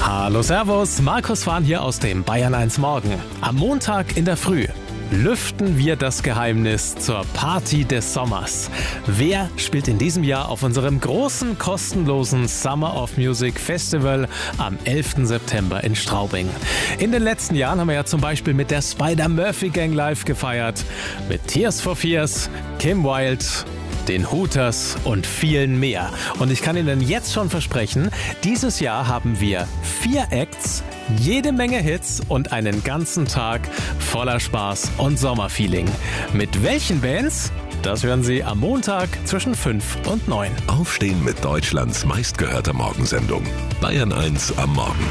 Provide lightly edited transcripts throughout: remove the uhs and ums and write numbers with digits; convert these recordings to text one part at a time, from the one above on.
Hallo Servus, Markus Fahn hier aus dem Bayern 1 Morgen. Am Montag in der Früh lüften wir das Geheimnis zur Party des Sommers. Wer spielt in diesem Jahr auf unserem großen, kostenlosen Summer of Music Festival am 11. September in Straubing? In den letzten Jahren haben wir ja zum Beispiel mit der Spider-Murphy Gang live gefeiert, mit Tears for Fears, Kim Wilde, den Hooters und vielen mehr. Und ich kann Ihnen jetzt schon versprechen, dieses Jahr haben wir 4 Acts, jede Menge Hits und einen ganzen Tag voller Spaß und Sommerfeeling. Mit welchen Bands? Das hören Sie am Montag zwischen 5 und 9. Aufstehen mit Deutschlands meistgehörter Morgensendung. Bayern 1 am Morgen.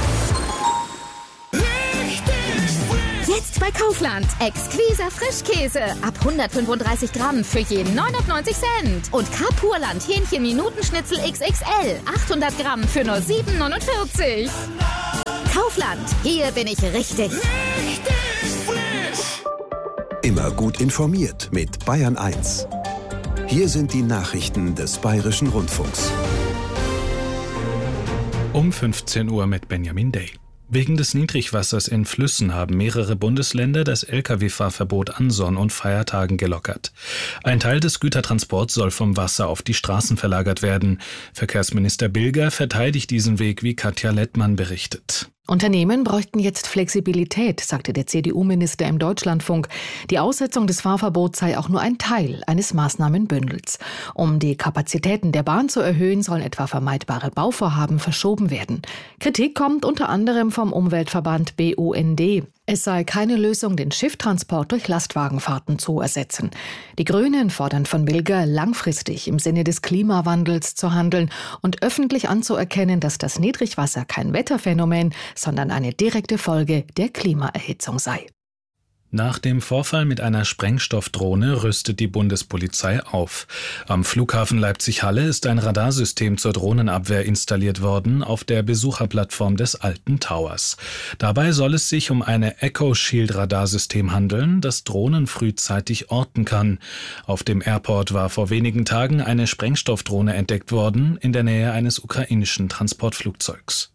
Jetzt bei Kaufland. Exquiser Frischkäse. Ab 135 Gramm für jeden 99 Cent. Und Kapurland Hähnchen-Minutenschnitzel XXL. 800 Gramm für nur 7,49. Kaufland. Hier bin ich richtig. Immer gut informiert mit Bayern 1. Hier sind die Nachrichten des Bayerischen Rundfunks. Um 15 Uhr mit Benjamin Day. Wegen des Niedrigwassers in Flüssen haben mehrere Bundesländer das Lkw-Fahrverbot an Sonn- und Feiertagen gelockert. Ein Teil des Gütertransports soll vom Wasser auf die Straßen verlagert werden. Verkehrsminister Bilger verteidigt diesen Weg, wie Katja Lettmann berichtet. Unternehmen bräuchten jetzt Flexibilität, sagte der CDU-Minister im Deutschlandfunk. Die Aussetzung des Fahrverbots sei auch nur ein Teil eines Maßnahmenbündels. Um die Kapazitäten der Bahn zu erhöhen, sollen etwa vermeidbare Bauvorhaben verschoben werden. Kritik kommt unter anderem vom Umweltverband BUND. Es sei keine Lösung, den Schifftransport durch Lastwagenfahrten zu ersetzen. Die Grünen fordern von Bilger, langfristig im Sinne des Klimawandels zu handeln und öffentlich anzuerkennen, dass das Niedrigwasser kein Wetterphänomen, sondern eine direkte Folge der Klimaerhitzung sei. Nach dem Vorfall mit einer Sprengstoffdrohne rüstet die Bundespolizei auf. Am Flughafen Leipzig-Halle ist ein Radarsystem zur Drohnenabwehr installiert worden auf der Besucherplattform des Alten Towers. Dabei soll es sich um ein Echo-Shield-Radarsystem handeln, das Drohnen frühzeitig orten kann. Auf dem Airport war vor wenigen Tagen eine Sprengstoffdrohne entdeckt worden in der Nähe eines ukrainischen Transportflugzeugs.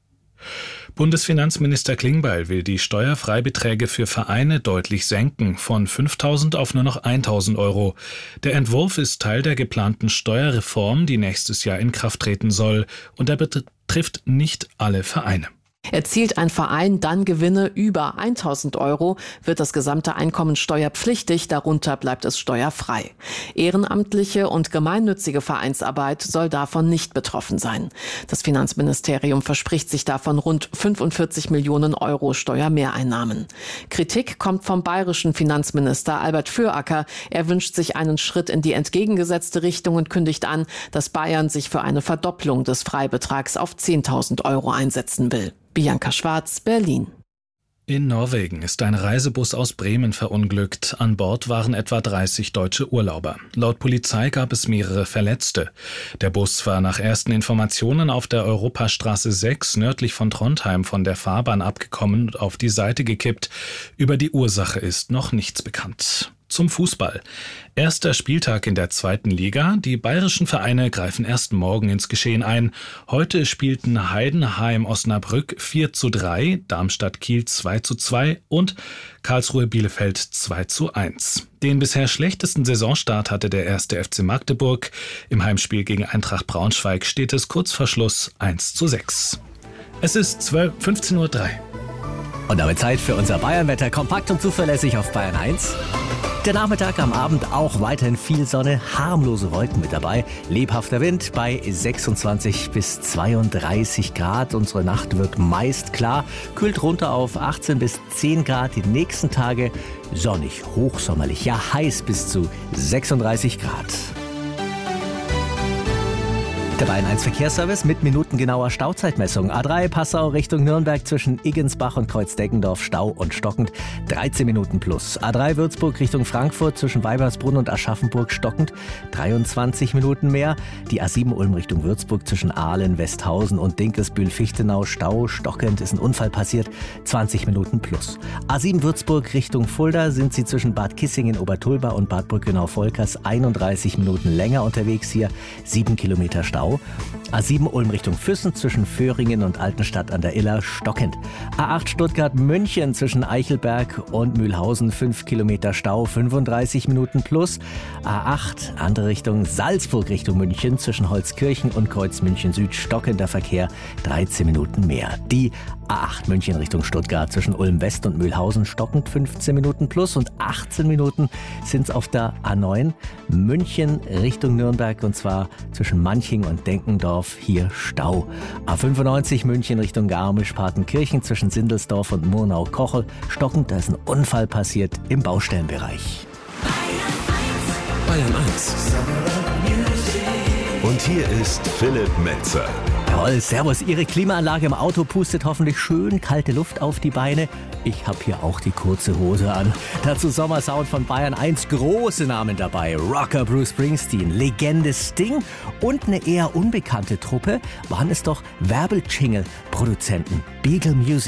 Bundesfinanzminister Klingbeil will die Steuerfreibeträge für Vereine deutlich senken, von 5.000 auf nur noch 1.000 Euro. Der Entwurf ist Teil der geplanten Steuerreform, die nächstes Jahr in Kraft treten soll, und er betrifft nicht alle Vereine. Erzielt ein Verein dann Gewinne über 1.000 Euro, wird das gesamte Einkommen steuerpflichtig, darunter bleibt es steuerfrei. Ehrenamtliche und gemeinnützige Vereinsarbeit soll davon nicht betroffen sein. Das Finanzministerium verspricht sich davon rund 45 Millionen Euro Steuermehreinnahmen. Kritik kommt vom bayerischen Finanzminister Albert Füracker. Er wünscht sich einen Schritt in die entgegengesetzte Richtung und kündigt an, dass Bayern sich für eine Verdopplung des Freibetrags auf 10.000 Euro einsetzen will. Bianca Schwarz, Berlin. In Norwegen ist ein Reisebus aus Bremen verunglückt. An Bord waren etwa 30 deutsche Urlauber. Laut Polizei gab es mehrere Verletzte. Der Bus war nach ersten Informationen auf der Europastraße 6 nördlich von Trondheim von der Fahrbahn abgekommen und auf die Seite gekippt. Über die Ursache ist noch nichts bekannt. Zum Fußball. Erster Spieltag in der 2. Liga. Die bayerischen Vereine greifen erst morgen ins Geschehen ein. Heute spielten Heidenheim-Osnabrück 4:3, Darmstadt-Kiel 2:2 und Karlsruhe-Bielefeld 2:1. Den bisher schlechtesten Saisonstart hatte der 1. FC Magdeburg. Im Heimspiel gegen Eintracht Braunschweig steht es kurz vor Schluss 1:6. Es ist 15:03 Uhr. Und damit Zeit für unser Bayernwetter, kompakt und zuverlässig auf Bayern 1. Der Nachmittag, am Abend auch weiterhin viel Sonne, harmlose Wolken mit dabei, lebhafter Wind bei 26 bis 32 Grad. Unsere Nacht wird meist klar, kühlt runter auf 18 bis 10 Grad. Die nächsten Tage sonnig, hochsommerlich, ja heiß bis zu 36 Grad. Der Bayern 1 Verkehrsservice mit minutengenauer Stauzeitmessung. A3 Passau Richtung Nürnberg zwischen Iggensbach und Kreuzdeggendorf Stau und stockend 13 Minuten plus. A3 Würzburg Richtung Frankfurt zwischen Weibersbrunn und Aschaffenburg stockend 23 Minuten mehr. Die A7 Ulm Richtung Würzburg zwischen Aalen, Westhausen und Dinkelsbühl-Fichtenau Stau stockend, ist ein Unfall passiert, 20 Minuten plus. A7 Würzburg Richtung Fulda sind Sie zwischen Bad Kissingen, Obertulba und Bad Brückenau-Volkers 31 Minuten länger unterwegs hier, 7 Kilometer Stau Stau. A7 Ulm Richtung Füssen zwischen Föhringen und Altenstadt an der Iller stockend. A8 Stuttgart-München zwischen Eichelberg und Mühlhausen 5 Kilometer Stau, 35 Minuten plus. A8 andere Richtung Salzburg Richtung München zwischen Holzkirchen und Kreuz München Süd stockender Verkehr, 13 Minuten mehr. Die A8 München Richtung Stuttgart zwischen Ulm West und Mühlhausen stockend 15 Minuten plus und 18 Minuten sind es auf der A9 München Richtung Nürnberg und zwar zwischen Manching und Denkendorf hier Stau. A95 München Richtung Garmisch-Partenkirchen zwischen Sindelsdorf und Murnau-Kochel stockend, da ist ein Unfall passiert im Baustellenbereich. Bayern 1. Und hier ist Philipp Metzer. Jawohl, servus. Ihre Klimaanlage im Auto pustet hoffentlich schön kalte Luft auf die Beine. Ich habe hier auch die kurze Hose an. Dazu Sommersound von Bayern 1. Große Namen dabei. Rocker Bruce Springsteen, Legende Sting und eine eher unbekannte Truppe waren es doch Werbejingle-Produzenten. Beagle Music.